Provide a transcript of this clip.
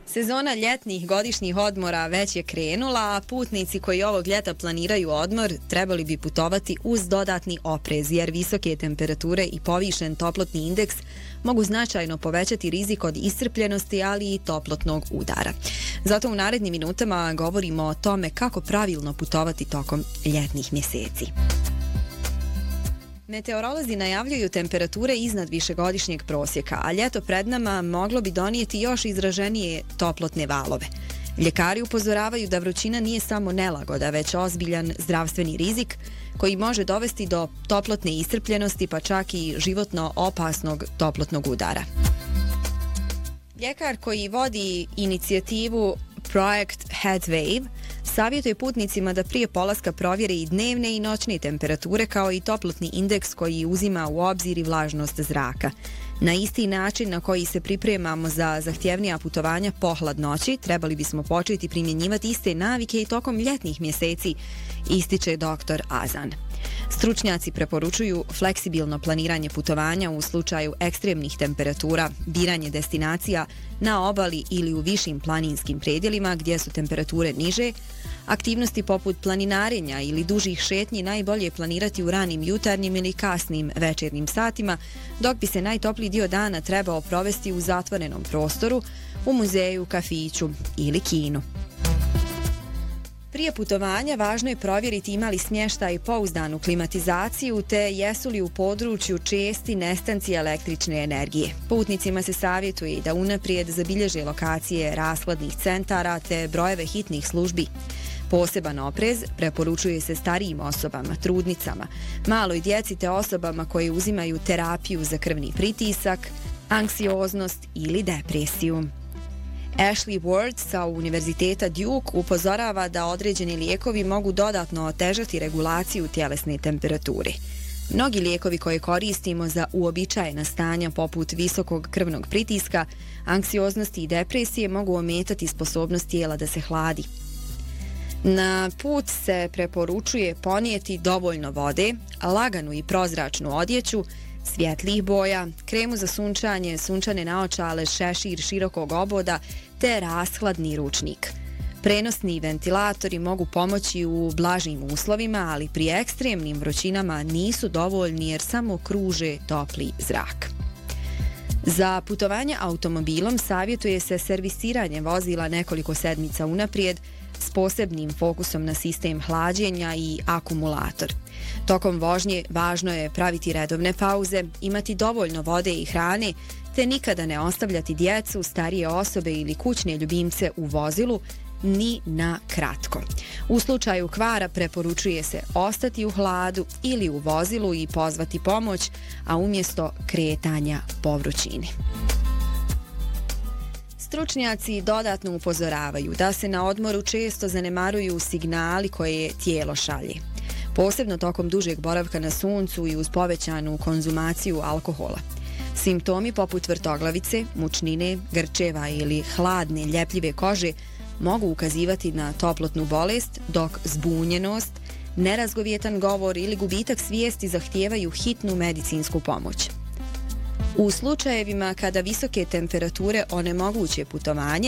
Sezona ljetnih godišnjih odmora već je krenula, a putnici koji ovog ljeta planiraju odmor trebali bi putovati uz dodatni oprez, jer visoke temperature i povišen toplotni indeks mogu značajno povećati rizik od iscrpljenosti, ali i toplotnog udara. Zato u narednim minutama govorimo o tome kako pravilno putovati tokom ljetnih mjeseci. Meteorolozi najavljuju temperature iznad višegodišnjeg prosjeka, a ljeto pred nama moglo bi donijeti još izraženije toplotne valove. Ljekari upozoravaju da vrućina nije samo nelagoda, već ozbiljan zdravstveni rizik koji može dovesti do toplotne iscrpljenosti, pa čak i životno opasnog toplotnog udara. Ljekar koji vodi inicijativu Projekt Heatwave savjetuje putnicima da prije polaska provjere i dnevne i noćne temperature, kao i toplotni indeks koji uzima u obzir i vlažnost zraka. Na isti način na koji se pripremamo za zahtjevnija putovanja po hladnoći, trebali bismo početi primjenjivati iste navike i tokom ljetnih mjeseci, ističe dr. Azan. Stručnjaci preporučuju fleksibilno planiranje putovanja u slučaju ekstremnih temperatura, biranje destinacija na obali ili u višim planinskim predjelima gdje su temperature niže, aktivnosti poput planinarenja ili dužih šetnji najbolje planirati u ranim jutarnjim ili kasnim večernjim satima, dok bi se najtopliji dio dana trebao provesti u zatvorenom prostoru, u muzeju, kafiću ili kinu. Prije putovanja važno je provjeriti ima li smještaj pouzdanu klimatizaciju te jesu li u području česti nestanci električne energije. Putnicima se savjetuje da unaprijed zabilježe lokacije rashladnih centara te brojeve hitnih službi. Poseban oprez preporučuje se starijim osobama, trudnicama, maloj djeci te osobama koje uzimaju terapiju za krvni pritisak, anksioznost ili depresiju. Ashley Ward sa Univerziteta Duke upozorava da određeni lijekovi mogu dodatno otežati regulaciju tjelesne temperature. Mnogi lijekovi koje koristimo za uobičajena stanja poput visokog krvnog pritiska, anksioznosti i depresije mogu ometati sposobnost tijela da se hladi. Na put se preporučuje ponijeti dovoljno vode, laganu i prozračnu odjeću, svjetlijih boja, kremu za sunčanje, sunčane naočale, šešir širokog oboda te rashladni ručnik. Prenosni ventilatori mogu pomoći u blažim uslovima, ali pri ekstremnim vrućinama nisu dovoljni jer samo kruže topli zrak. Za putovanje automobilom savjetuje se servisiranje vozila nekoliko sedmica unaprijed s posebnim fokusom na sistem hlađenja i akumulator. Tokom vožnje važno je praviti redovne pauze, imati dovoljno vode i hrane, te nikada ne ostavljati djecu, starije osobe ili kućne ljubimce u vozilu ni na kratko. U slučaju kvara preporučuje se ostati u hladu ili u vozilu i pozvati pomoć, a umjesto kretanja po vrućini. Stručnjaci dodatno upozoravaju da se na odmoru često zanemaruju signali koje tijelo šalje, posebno tokom dužeg boravka na suncu i uz povećanu konzumaciju alkohola. Simptomi poput vrtoglavice, mučnine, grčeva ili hladne, ljepljive kože mogu ukazivati na toplotnu bolest, dok zbunjenost, nerazgovjetan govor ili gubitak svijesti zahtijevaju hitnu medicinsku pomoć. U slučajevima kada visoke temperature onemoguće putovanje,